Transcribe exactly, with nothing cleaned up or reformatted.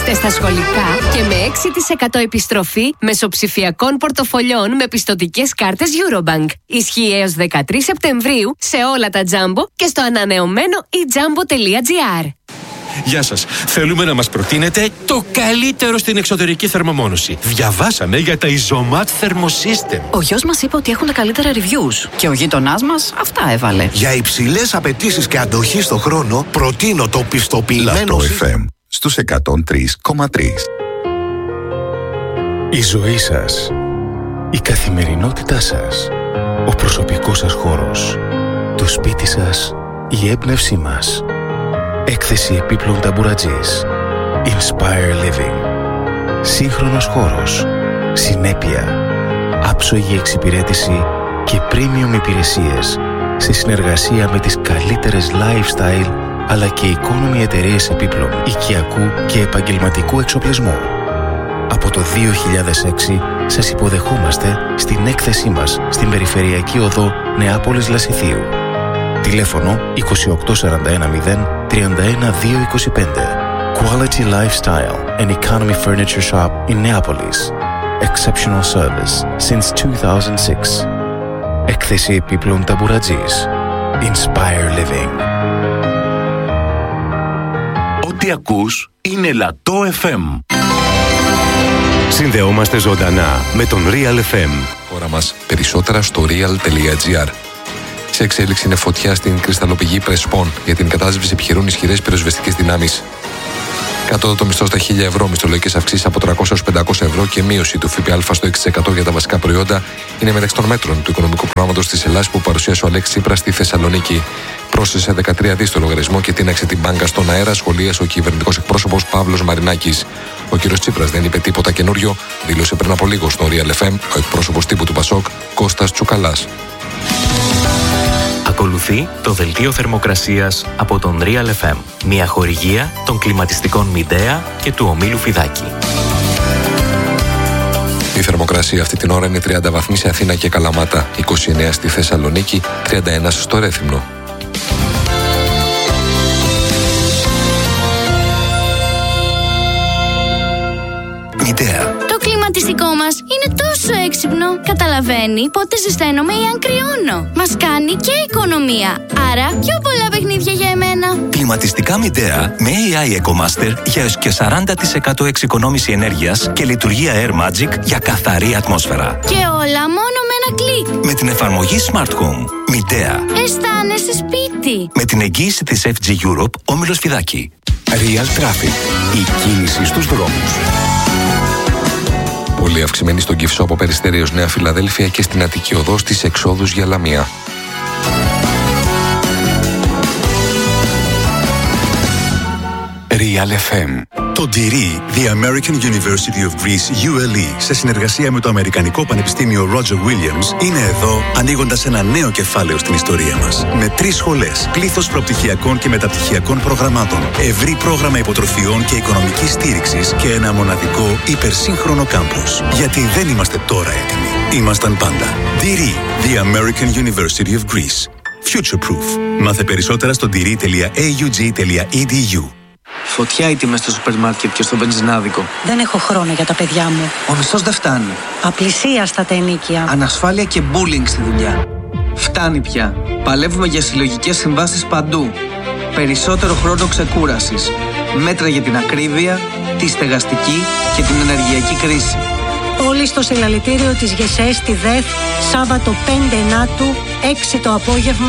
Είστε στα σχολικά και με έξι τοις εκατό επιστροφή μεσοψηφιακών πορτοφολιών με πιστωτικές κάρτες Eurobank. Ισχύει έως δεκατρείς Σεπτεμβρίου σε όλα τα Jumbo και στο ανανεωμένο e jumbo τελεία gr. Γεια σας. Θέλουμε να μας προτείνετε το καλύτερο στην εξωτερική θερμομόνωση. Διαβάσαμε για τα Isomat Thermosystem. Ο γιος μας είπε ότι έχουν τα καλύτερα reviews και ο γείτονάς μας αυτά έβαλε. Για υψηλές απαιτήσεις και αντοχή στο χρόνο, προτείνω το πιστοποιημένο Λατό εφ εμ στους εκατόν τρία κόμμα τρία. Η ζωή σας, η καθημερινότητά σας, ο προσωπικός σας χώρος, το σπίτι σας, η έμπνευσή μας. Έκθεση επίπλων ταμπουρατζής. Inspire Living. Σύγχρονος χώρος. Συνέπεια. Άψογη εξυπηρέτηση και premium υπηρεσίες σε συνεργασία με τις καλύτερες lifestyle αλλά και economy εταιρείες επίπλων οικιακού και επαγγελματικού εξοπλισμού. Από το δύο χιλιάδες έξι σας υποδεχόμαστε στην έκθεσή μας στην Περιφερειακή Οδό Νεάπολης Λασιθίου. Τηλέφωνο είκοσι οκτώ σαράντα ένα μηδέν τριάντα ένα δύο είκοσι πέντε. Quality Lifestyle and Economy Furniture Shop in Neapolis. Exceptional service since two thousand six. Έκθεση επίπλων ταμπουρατζής. Inspire Living. Ό,τι ακούς είναι Λατό εφ εμ. Συνδεόμαστε ζωντανά με τον Real εφ εμ. Χώρα μας, περισσότερα στο real τελεία gr. Σε εξέλιξη είναι φωτιά στην κρυσταλλοπηγή Πρεσπών. Για την κατάσβεση επιχειρούν ισχυρές πυροσβεστικές δυνάμεις. Κατώτατο μισθό στα χίλια ευρώ, μισθολογικές αυξήσεις από τριακόσια έως πεντακόσια ευρώ και μείωση του ΦΠΑ στο έξι τοις εκατό για τα βασικά προϊόντα είναι μεταξύ των μέτρων του οικονομικού προγράμματος της Ελλάδας που παρουσίασε ο Αλέξης Τσίπρας στη Θεσσαλονίκη. Πρόσθεσε δεκατρία δισεκατομμύρια στο λογαριασμό και τίναξε την μπάνκα στον αέρα, σχολίασε ο κυβερνητικός εκπρόσωπος Παύλος Μαρινάκης. Ο κ. Τσίπρας δεν είπε τίποτα καινούριο, δήλωσε πριν από λίγο στο Real εφ εμ ο εκπρόσωπος τύπου του Πασόκ Κώστας Τσουκαλάς. Ακολουθεί το δελτίο θερμοκρασίας από τον Real εφ εμ. Μια χορηγία των κλιματιστικών Midea και του ομίλου Φιδάκη. Η θερμοκρασία αυτή την ώρα είναι τριάντα βαθμοί σε Αθήνα και Καλαμάτα, είκοσι εννέα στη Θεσσαλονίκη, τριάντα ένα στο Ρέθυμνο. Midea. Το κλιματιστικό μας είναι τόσο έξυπνο. Καταλαβαίνει πότε ζεσταίνομαι ή αν κρυώνω. Μας κάνει και οικονομία. Άρα πιο πολλά παιχνίδια για εμένα. Κλιματιστικά Midea με έι άι EcoMaster για έως και σαράντα τοις εκατό εξοικονόμηση ενέργειας και λειτουργία Air Magic για καθαρή ατμόσφαιρα. Και όλα μόνο με ένα κλικ. Με την εφαρμογή Smart Home. Midea. Αισθάνεσαι σπίτι. Με την εγγύηση της εφ τζι Europe, όμιλος Φιδάκη. Real Traffic. Η κίνηση στους δρόμους. Πολύ αυξημένη στον Κυφσό από Περιστέρι έως Νέα Φιλαδέλφια και στην Αττική Οδό στις εξόδους για Λαμία. Real εφ εμ. Το ντι αρ, The American University of Greece, γιου ελ ι, σε συνεργασία με το Αμερικανικό Πανεπιστήμιο Roger Williams, είναι εδώ ανοίγοντας ένα νέο κεφάλαιο στην ιστορία μας. Με τρεις σχολές, πλήθος προπτυχιακών και μεταπτυχιακών προγραμμάτων, ευρύ πρόγραμμα υποτροφιών και οικονομικής στήριξης και ένα μοναδικό υπερσύγχρονο κάμπους. Γιατί δεν είμαστε τώρα έτοιμοι. Ήμασταν πάντα. ντι αρ, The American University of Greece. Future Proof. Μάθε περισσότερα στο ντι αρ τελεία έι γιου τζι τελεία ι ντι γιου. Φωτιά οι τιμές στο σούπερ μάρκετ και στο βενζινάδικο. Δεν έχω χρόνο για τα παιδιά μου. Ο μισθός δεν φτάνει. Απλησία στα τα ενοίκια. Ανασφάλεια και bullying στη δουλειά. Φτάνει πια. Παλεύουμε για συλλογικές συμβάσεις παντού. Περισσότερο χρόνο ξεκούρασης. Μέτρα για την ακρίβεια, τη στεγαστική και την ενεργειακή κρίση. Όλοι στο συλλαλητήριο της ΓΕΣΕ στη ΔΕΘ, Σάββατο πέντε Ενάτου, έξι το απόγευμα.